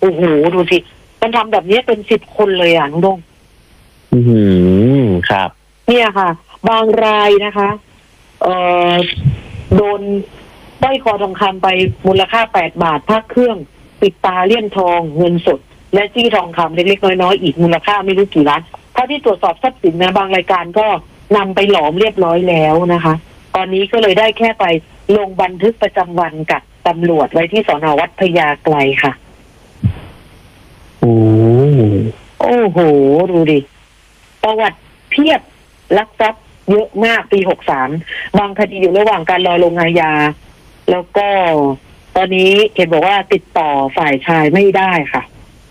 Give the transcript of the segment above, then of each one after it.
โอ้โหดูสิมันทำแบบนี้เป็น10 คนเลยอ่ะน้องดงครับเนี่ยค่ะ บางรายนะคะเอ่อโดนสร้อยคอทองคำไปมูลค่า8 บาทพระเครื่องปิดตาเลี่ยมทองเงินสดและจี้ทองคำเล็กๆน้อยๆอีกมูลค่าไม่รู้กี่ล้านเท่าที่ตรวจสอบทรัพย์สินนะบางรายการก็นำไปหลอมเรียบร้อยแล้วนะคะ ตอนนี้ก็เลยได้แค่ไปลงบันทึกประจำวันกับตำรวจไว้ที่สน.วัดพญาไกลค่ะโอ้โหดูดิประวัติเพียบลักทรัพย์เยอะมากปี63บางคดีอยู่ระหว่างการรอลงอาญาแล้วก็ตอนนี้เห็นบอกว่าติดต่อฝ่ายชายไม่ได้ค่ะ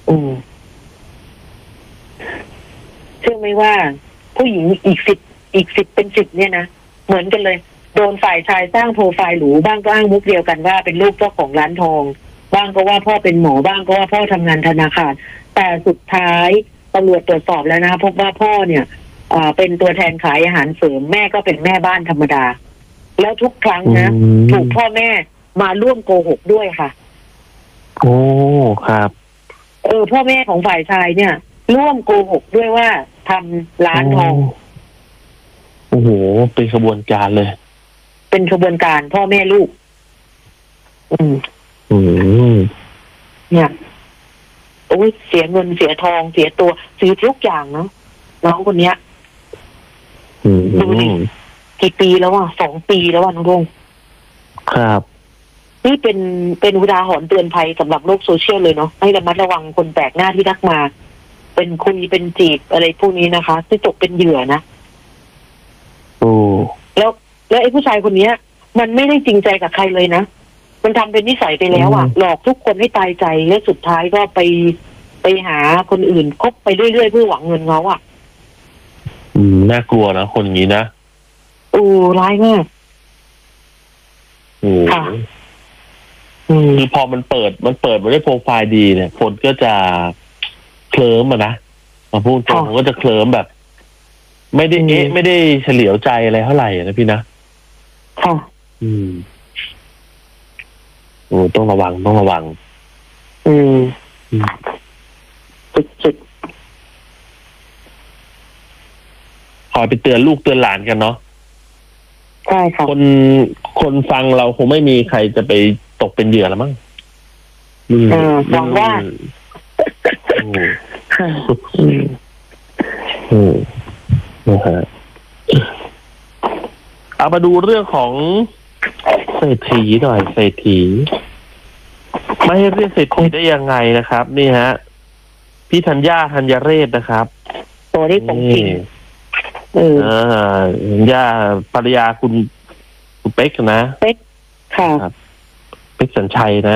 เชื่อไหมว่าผู้หญิงอีก10เป็น10เนี่ยนะเหมือนกันเลยโดนฝ่ายชายสร้างโปรไฟล์หรูบ้างก็อ้างมุกเดียวกันว่าเป็นลูกเจ้าของร้านทองบ้างก็ว่าพ่อเป็นหมอบ้างก็ว่าพ่อทำงานธนาคารแต่สุดท้ายตำรวจตรวจสอบแล้วนะพบว่าพ่อเนี่ยเป็นตัวแทนขายอาหารเสริมแม่ก็เป็นแม่บ้านธรรมดาแล้วทุกครั้งนะถูกพ่อแม่มาร่วมโกหกด้วยค่ะโอ้ครับพ่อแม่ของฝ่ายชายเนี่ยร่วมโกหกด้วยว่าทำร้านทองโอ้โหเป็นขบวนการเลยเป็นขบวนการพ่อแม่ลูกเนี่ยโอ้ยเสียเงินเสียทองเสียตัวเสียทุกอย่างเนาะน้องคนเนี้ยดูดิกี่ปีแล้วอ่ะ2 ปีแล้วอ่ะน้องดงครับนี่เป็นอุทาหรณ์เตือนภัยสำหรับโลกโซเชียลเลยเนาะให้ระมัดระวังคนแปลกหน้าที่ทักมาเป็นคุยเป็นจีบอะไรพวกนี้นะคะที่ตกเป็นเหยื่อนะแล้วไอ้ผู้ชายคนนี้มันไม่ได้จริงใจกับใครเลยนะมันทำเป็นนิสัยไปแล้วอ่ะหลอกทุกคนให้ตายใจและสุดท้ายก็ไปหาคนอื่นคบไปเรื่อยๆเพื่อหวังเงินเขาอ่ะน่ากลัวนะคนนี้นะร้ายมากค่ะคือพอมันเปิดมาด้วยโปรไฟล์ดีเนี่ยคนก็จะเคลิ้มนะมาพูดตรงก็จะเคลิ้มแบบไม่ได้เฉลียวใจอะไรเท่าไหร่นะพี่นะค่ะต้องระวังสุดคอยไปเตือนลูกเตือนหลานกันเนาะใช่ค่ะคนฟังเราคงไม่มีใครจะไปตกเป็นเหยื่อแล้วมั้งหวังว่าเอามาดูเรื่องของเศรษฐีหน่อยเศรษฐีไม่ให้เรียกเศรษฐีได้ยังไงนะครับนี่ฮะพี่ธัญญาเรศนะครับตัวนี้ของจริงธัญญาภรรยาคุณเป๊กนะเป๊กค่ะเป๊กสัญชัยนะ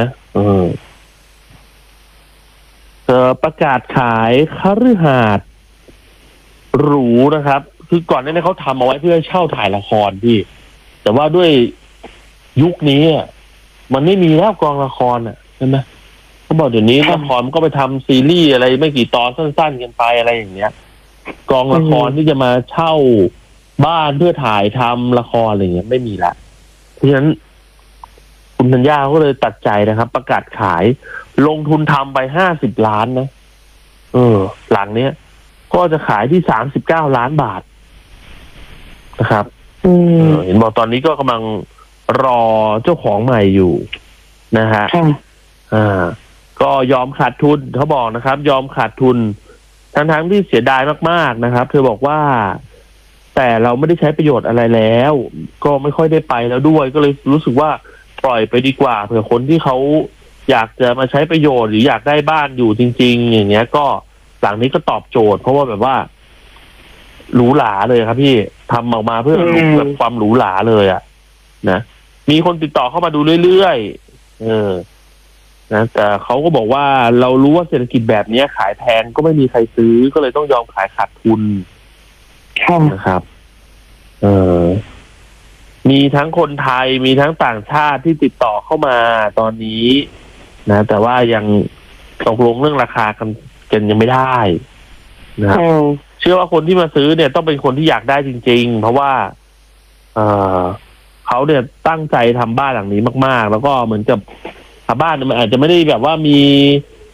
ประกาศขายคฤหาสน์หรูนะครับคือก่อนหน้านี้เขาทำเอาไว้เพื่อเช่าถ่ายละครพี่แต่ว่าด้วยยุคนี้มันไม่มีแล้วกองละครใช่ไหมเขาบอกเดี๋ยวนี้ละครก็ไปทำซีรีส์อะไรไม่กี่ตอนสั้นๆกันไปอะไรอย่างเงี้ยกองละครที่จะมาเช่าบ้านเพื่อถ่ายทำละครอะไรเงี้ยไม่มีละเพราะฉะนั้นคุณธัญญาก็เลยตัดใจนะครับประกาศขายลงทุนทำไป50 ล้านนะหลังเนี้ยก็จะขายที่39 ล้านบาทนะครับเห็นบอกตอนนี้ก็กำลังรอเจ้าของใหม่อยู่นะฮะก็ยอมขาดทุนเขาบอกนะครับยอมขาดทุนทั้งที่เสียดายมากๆนะครับเธอบอกว่าแต่เราไม่ได้ใช้ประโยชน์อะไรแล้วก็ไม่ค่อยได้ไปแล้วด้วยก็เลยรู้สึกว่าปล่อยไปดีกว่าเผื่อคนที่เขาอยากจะมาใช้ประโยชน์หรืออยากได้บ้านอยู่จริงๆอย่างเงี้ยก็หลังนี้ก็ตอบโจทย์เพราะว่าแบบว่าหรูหราเลยครับพี่ทำออกมาเพื่อแบบความหรูหราเลยนะมีคนติดต่อเข้ามาดูเรื่อยๆนะแต่เขาก็บอกว่าเรารู้ว่าเศรษฐกิจแบบนี้ขายแพงก็ไม่มีใครซื้อก็เลยต้องยอมขายขาดทุนนะครับมีทั้งคนไทยมีทั้งต่างชาติที่ติดต่อเข้ามาตอนนี้นะแต่ว่ายังตกลงเรื่องราคากันยังไม่ได้นะครับเชื่อว่าคนที่มาซื้อเนี่ยต้องเป็นคนที่อยากได้จริงๆเพราะว่าเขาเนี่ยตั้งใจทำบ้านหลังนี้มากๆแล้วก็เหมือนกับบ้านมันอาจจะไม่ได้แบบว่ามี